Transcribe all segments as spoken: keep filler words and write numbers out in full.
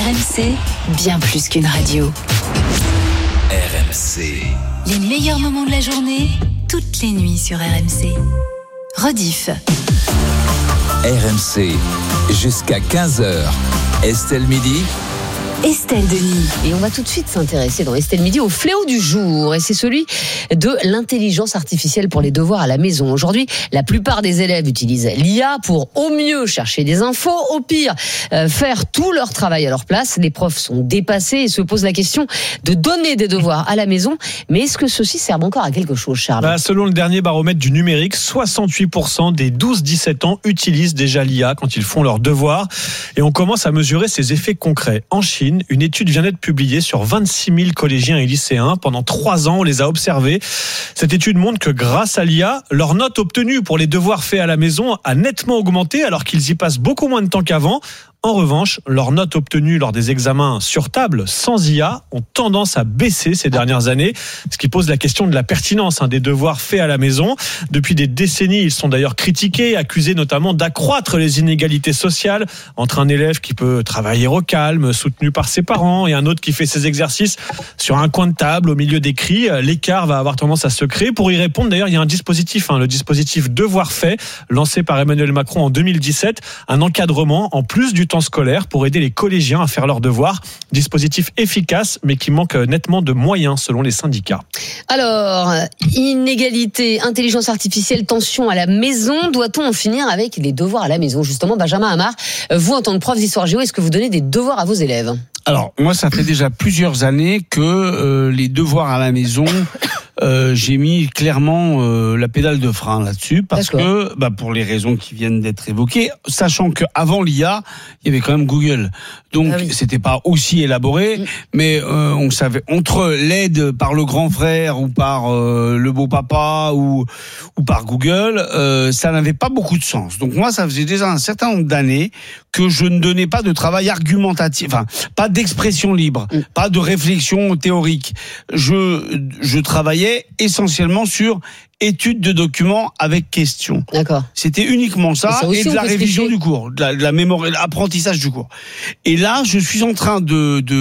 R M C, bien plus qu'une radio. R M C. Les meilleurs moments de la journée, toutes les nuits sur R M C. Rediff. R M C, jusqu'à quinze heures. Estelle Midi. Estelle Denis. Et on va tout de suite s'intéresser dans Estelle Midi au fléau du jour. Et c'est celui de l'intelligence artificielle pour les devoirs à la maison. Aujourd'hui, la plupart des élèves utilisent l'I A pour au mieux chercher des infos, au pire euh, faire tout leur travail à leur place. Les profs sont dépassés et se posent la question de donner des devoirs à la maison. Mais est-ce que ceci sert encore à quelque chose, Charles ? Bah, selon le dernier baromètre du numérique, soixante-huit pour cent des douze dix-sept ans utilisent déjà l'I A quand ils font leurs devoirs. Et on commence à mesurer ses effets concrets. En Chine, une étude vient d'être publiée sur vingt-six mille collégiens et lycéens. Pendant trois ans, on les a observés. Cette étude montre que grâce à l'I A, leur note obtenue pour les devoirs faits à la maison a nettement augmenté alors qu'ils y passent beaucoup moins de temps qu'avant. En revanche, leurs notes obtenues lors des examens sur table sans I A ont tendance à baisser ces dernières années, ce qui pose la question de la pertinence hein, des devoirs faits à la maison. Depuis des décennies, ils sont d'ailleurs critiqués, accusés notamment d'accroître les inégalités sociales entre un élève qui peut travailler au calme, soutenu par ses parents, et un autre qui fait ses exercices sur un coin de table au milieu des cris. L'écart va avoir tendance à se créer. Pour y répondre, d'ailleurs, il y a un dispositif, hein, le dispositif Devoirs faits, lancé par Emmanuel Macron en deux mille dix-sept, un encadrement en plus du temps scolaire pour aider les collégiens à faire leurs devoirs. Dispositif efficace, mais qui manque nettement de moyens selon les syndicats. Alors, inégalité, intelligence artificielle, tension à la maison. Doit-on en finir avec les devoirs à la maison ? Justement, Benjamin Amar, vous, en tant que prof d'histoire géo, est-ce que vous donnez des devoirs à vos élèves ? Alors, moi, ça fait déjà plusieurs années que euh, les devoirs à la maison, euh, j'ai mis clairement euh, la pédale de frein là-dessus, parce D'accord. que, bah, pour les raisons qui viennent d'être évoquées, sachant qu'avant l'I A, il y avait quand même Google. Donc, ah oui. c'était pas aussi élaboré, mmh. mais euh, on savait, entre l'aide par le grand frère ou par euh, le beau-papa ou, ou par Google, euh, ça n'avait pas beaucoup de sens. Donc moi, ça faisait déjà un certain nombre d'années que je ne donnais pas de travail argumentatif, enfin, pas d'expression libre, mmh. pas de réflexion théorique. Je, je travaillais essentiellement sur étude de documents avec questions. D'accord. C'était uniquement ça, et, ça et de la révision expliquer. du cours, de la, de la mémoire, l'apprentissage du cours. Et là, je suis en train de, de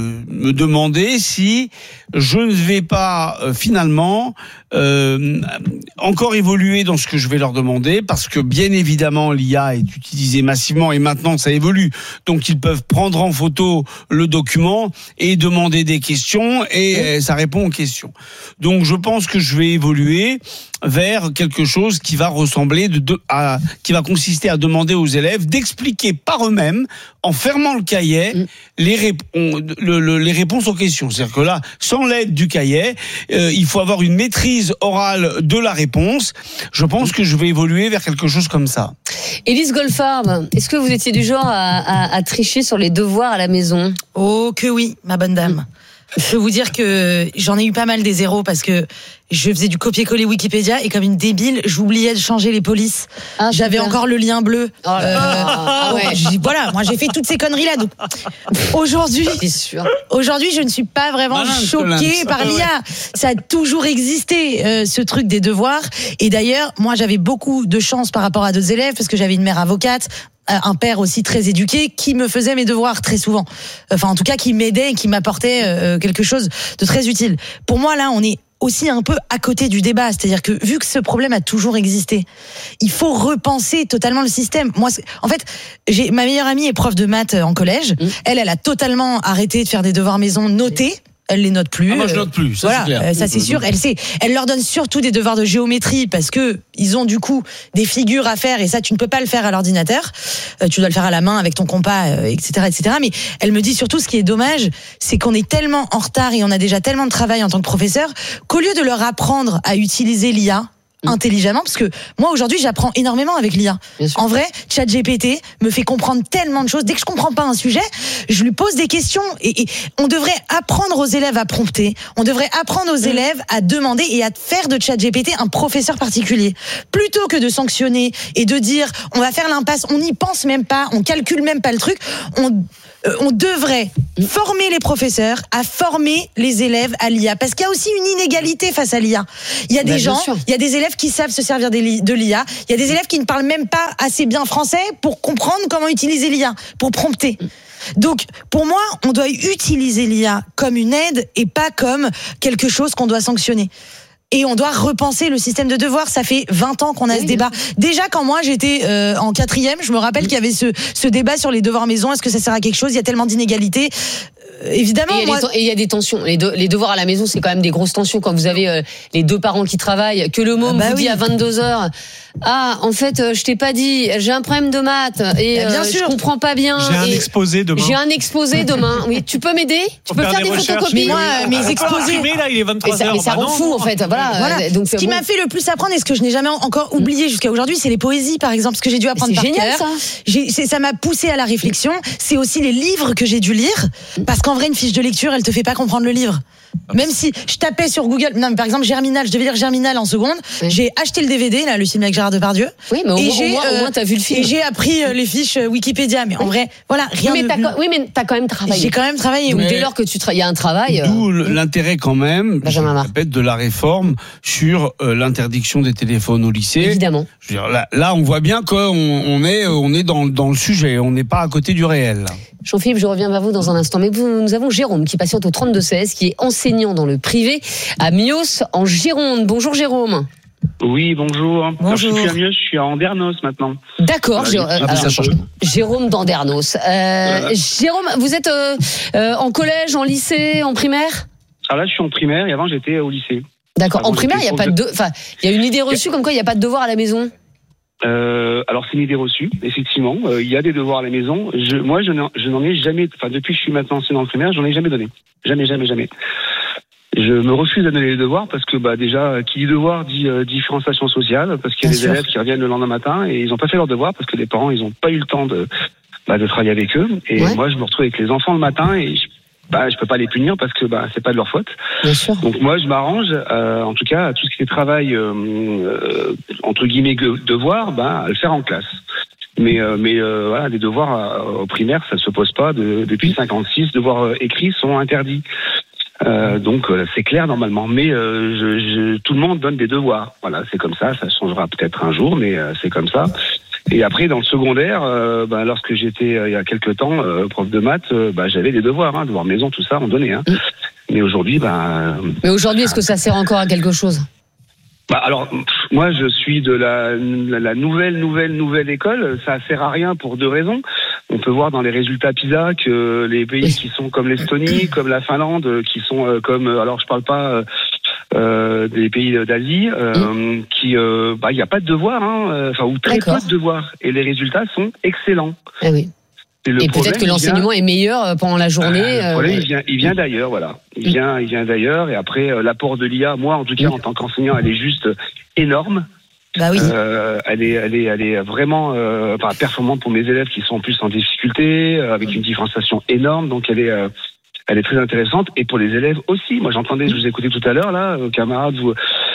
me demander si je ne vais pas euh, finalement euh, encore évoluer dans ce que je vais leur demander, parce que bien évidemment l'I A est utilisée massivement et maintenant ça évolue. Donc ils peuvent prendre en photo le document et demander des questions et mmh. ça répond aux questions. Donc je pense que je vais évoluer vers quelque chose qui va ressembler de, de à qui va consister à demander aux élèves d'expliquer par eux-mêmes, en fermant le cahier, mmh. les, rép- on, le, le, les réponses aux questions. C'est-à-dire que là, sans l'aide du cahier, euh, il faut avoir une maîtrise orale de la réponse. Je pense que je vais évoluer vers quelque chose comme ça. Élise Goldfarb, est-ce que vous étiez du genre à, à, à tricher sur les devoirs à la maison ? Oh que oui, ma bonne dame. Mmh. Je peux vous dire que j'en ai eu pas mal des zéros parce que je faisais du copier-coller Wikipédia et comme une débile, j'oubliais de changer les polices. Ah, J'avais super. encore le lien bleu. Oh là là. Euh, ah ouais. Voilà, moi j'ai fait toutes ces conneries-là. Donc aujourd'hui, c'est sûr. Aujourd'hui, je ne suis pas vraiment Malin, choquée par l'I A. Ouais. Ça a toujours existé, euh, ce truc des devoirs. Et d'ailleurs, moi j'avais beaucoup de chance par rapport à d'autres élèves parce que j'avais une mère avocate, un père aussi très éduqué qui me faisait mes devoirs très souvent. Enfin, en tout cas, qui m'aidait et qui m'apportait euh, quelque chose de très utile. Pour moi, là, on est aussi un peu à côté du débat. C'est-à-dire que vu que ce problème a toujours existé, il faut repenser totalement le système. Moi, en fait, j'ai ma meilleure amie est prof de maths en collège. Mmh. Elle, elle a totalement arrêté de faire des devoirs maison notés. Elle les note plus. Ah, moi je note plus, ça voilà, c'est clair. Euh, ça c'est sûr. Elle sait. Elle leur donne surtout des devoirs de géométrie parce que ils ont du coup des figures à faire et ça tu ne peux pas le faire à l'ordinateur. Euh, tu dois le faire à la main avec ton compas, euh, et cetera, et cetera. Mais elle me dit surtout ce qui est dommage, c'est qu'on est tellement en retard et on a déjà tellement de travail en tant que professeur qu'au lieu de leur apprendre à utiliser l'I A intelligemment, parce que moi aujourd'hui j'apprends énormément avec l'I A. En vrai, ChatGPT me fait comprendre tellement de choses. Dès que je comprends pas un sujet, je lui pose des questions et, et on devrait apprendre aux élèves à prompter. On devrait apprendre aux mmh. élèves à demander et à faire de ChatGPT un professeur particulier, plutôt que de sanctionner et de dire on va faire l'impasse. On n'y pense même pas, on calcule même pas le truc. On euh, on devrait former les professeurs à former les élèves à l'I A, parce qu'il y a aussi une inégalité face à l'I A. Il y a des bah, gens, il y a des élèves qui savent se servir de l'I A, il y a des élèves qui ne parlent même pas assez bien français pour comprendre comment utiliser l'I A, pour prompter. Donc, pour moi, on doit utiliser l'I A comme une aide et pas comme quelque chose qu'on doit sanctionner. Et on doit repenser le système de devoirs. Ça fait vingt ans qu'on a oui, ce débat. Déjà, quand moi j'étais euh, en quatrième, je me rappelle qu'il y avait ce, ce débat sur les devoirs maison. Est-ce que ça sert à quelque chose ? Il y a tellement d'inégalités. Euh, évidemment. Et il moi... y, y a des tensions. Les, de, les devoirs à la maison, c'est quand même des grosses tensions quand vous avez euh, les deux parents qui travaillent, que le môme ah bah vous oui. dit à vingt-deux heures. Ah, en fait, euh, je t'ai pas dit, j'ai un problème de maths et euh, bien sûr. je comprends pas bien. J'ai un exposé demain. J'ai un exposé demain. Oui, tu peux m'aider ? Tu peux faire, faire des, des photocopies ? Mais moi, mes exposés. Imprimé, là, il est vingt-trois heures. Mais ça, mais ça rend fou, en fait. Voilà. voilà. Donc, ce qui bon. m'a fait le plus apprendre et ce que je n'ai jamais encore oublié jusqu'à aujourd'hui, c'est les poésies, par exemple, ce que j'ai dû apprendre par génial, cœur. Ça. J'ai, c'est, ça m'a poussé à la réflexion. C'est aussi les livres que j'ai dû lire, parce qu'en vrai, une fiche de lecture, elle te fait pas comprendre le livre. Même si je tapais sur Google, non, mais par exemple, Germinal, je devais lire Germinal en seconde. Oui. J'ai acheté le D V D, là, le film avec Gérard Depardieu. Oui, mais au, et moins, j'ai, au, moins, euh, au moins, t'as vu le film. Et j'ai appris euh, les fiches Wikipédia. Mais en vrai, voilà, rien oui, mais de... t'as, oui, mais t'as quand même travaillé. J'ai quand même travaillé. Donc, dès lors que tu travailles, il y a un travail. D'où euh... l'intérêt quand même, Benjamin je répète, de la réforme sur euh, l'interdiction des téléphones au lycée. Évidemment. Je veux dire, là, là, on voit bien qu'on on est, on est dans, dans le sujet. On n'est pas à côté du réel. Jean-Philippe, je reviens vers vous dans un instant. Mais vous, nous avons Jérôme qui patiente au trente-deux seize, qui est enseignant dans le privé à Mios en Gironde. Bonjour Jérôme. Oui, bonjour. Bonjour. Alors, je suis plus à Mios, je suis à Andernos maintenant. D'accord, voilà, Jérôme, alors, ça change. Jérôme d'Andernos. Euh, voilà. Jérôme, vous êtes euh, euh, en collège, en lycée, en primaire ? Alors là, je suis en primaire et avant, j'étais au lycée. D'accord. Avant, en primaire, il y a pas de, enfin, il y a une idée reçue comme quoi il n'y a pas de devoir à la maison. Euh, alors c'est une idée reçue, effectivement. Il euh, y a des devoirs à la maison. Je, moi, je n'en, je n'en ai jamais. Enfin, depuis que je suis maintenant enseignant en primaire, j'en ai jamais donné. Jamais, jamais, jamais. Je me refuse à donner les devoirs parce que bah déjà, qui dit devoir dit euh, différenciation sociale, parce qu'il y a Bien des sûr. élèves qui reviennent le lendemain matin et ils n'ont pas fait leurs devoirs parce que les parents ils n'ont pas eu le temps de bah, de travailler avec eux. Et ouais. moi, je me retrouve avec les enfants le matin et je, bah je peux pas les punir parce que bah c'est pas de leur faute. Bien sûr. Donc moi, je m'arrange. Euh, en tout cas, tout ce qui est travail euh, euh, entre guillemets devoir, bah à le faire en classe. Mais euh, mais euh, voilà, les devoirs euh, au primaire, ça se pose pas. De, depuis cinquante-six, devoirs euh, écrits sont interdits. Euh, donc euh, c'est clair normalement, mais euh, je, je, tout le monde donne des devoirs. Voilà, c'est comme ça. Ça changera peut-être un jour, mais euh, c'est comme ça. Et après, dans le secondaire, euh, bah, lorsque j'étais euh, il y a quelques temps euh, prof de maths, euh, bah, j'avais des devoirs, hein, devoirs maison, tout ça, on donnait. Hein. Mais aujourd'hui, bah. Mais aujourd'hui, est-ce que ça sert encore à quelque chose ? Bah alors, pff, moi, je suis de la, la nouvelle, nouvelle, nouvelle école. Ça sert à rien pour deux raisons. On peut voir dans les résultats PISA que les pays qui sont comme l'Estonie, comme la Finlande, qui sont euh, comme, alors je parle pas euh, des pays d'Asie, euh, qui, euh, bah, il n'y a pas de devoir, hein, enfin ou très D'accord. peu de devoirs, et les résultats sont excellents. Ah oui. Et, et peut-être que l'enseignement vient, est meilleur pendant la journée. Euh, le problème, euh, il vient, il vient d'ailleurs, voilà. Il vient, il vient d'ailleurs. Et après, euh, l'apport de l'I A, moi, en tout cas, en tant qu'enseignant, elle est juste énorme. Bah oui. Euh, elle est, elle est, elle est vraiment, euh, enfin, performante pour mes élèves qui sont en plus en difficulté, euh, avec une différenciation énorme. Donc, elle est, euh, elle est très intéressante. Et pour les élèves aussi. Moi, j'entendais, je vous écoutais tout à l'heure là, euh, camarades, vous,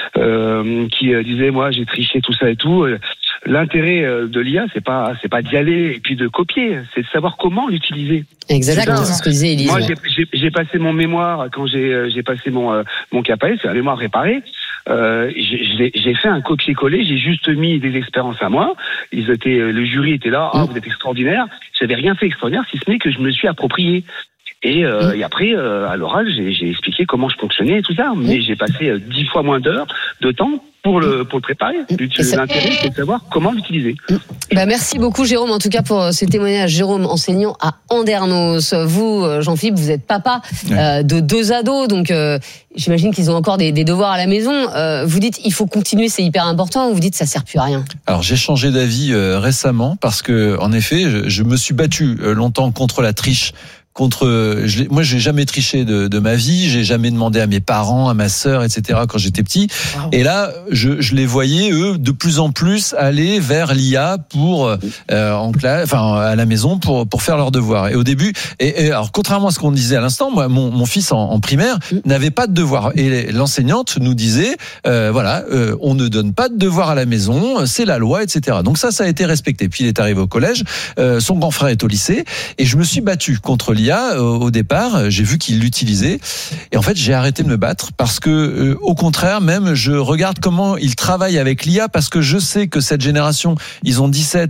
euh, qui euh, disaient, moi, j'ai triché tout ça et tout. L'intérêt de l'I A, c'est pas, c'est pas d'y aller et puis de copier, c'est de savoir comment l'utiliser. Exactement, c'est ce que disait Élise. Moi, j'ai, j'ai, j'ai passé mon mémoire quand j'ai, j'ai passé mon, euh, mon C A P A S, c'est un mémoire réparé. Euh, j'ai, j'ai fait un copier-coller, j'ai juste mis des expériences à moi. Ils étaient, le jury était là, ah, vous êtes extraordinaire. J'avais rien fait extraordinaire, si ce n'est que je me suis approprié. Et, euh, mmh. et après, euh, à l'oral, j'ai, j'ai expliqué comment je fonctionnais et tout ça. Mais mmh. j'ai passé euh, dix fois moins d'heures de temps pour le, pour le préparer. Mmh. L'intérêt, c'est de savoir comment l'utiliser. Mmh. Bah, merci beaucoup, Jérôme, en tout cas, pour ce témoignage. Jérôme, enseignant à Andernos. Vous, Jean-Philippe, vous êtes papa ouais. euh, de deux ados, donc euh, j'imagine qu'ils ont encore des, des devoirs à la maison. Euh, vous dites, il faut continuer, c'est hyper important, ou vous dites, ça sert plus à rien? Alors, j'ai changé d'avis euh, récemment, parce que, en effet, je, je me suis battu euh, longtemps contre la triche, contre. Je l'ai, moi, j'ai jamais triché de, de ma vie. J'ai jamais demandé à mes parents, à ma sœur, et cetera. Quand j'étais petit. Wow. Et là, je, je les voyais eux de plus en plus aller vers l'I A pour euh, en classe, enfin à la maison pour pour faire leurs devoirs. Et au début, et, et alors contrairement à ce qu'on disait à l'instant, moi, mon, mon fils en, en primaire n'avait pas de devoirs. Et l'enseignante nous disait, euh, voilà, euh, on ne donne pas de devoirs à la maison, c'est la loi, et cetera. Donc ça, ça a été respecté. Puis il est arrivé au collège, euh, son grand frère est au lycée, et je me suis battu contre l'I A au, au départ. J'ai vu qu'il l'utilisait, et en fait, j'ai arrêté de me battre parce que, euh, au contraire, même je regarde comment il travaille avec l'I A parce que je sais que cette génération, ils ont dix-sept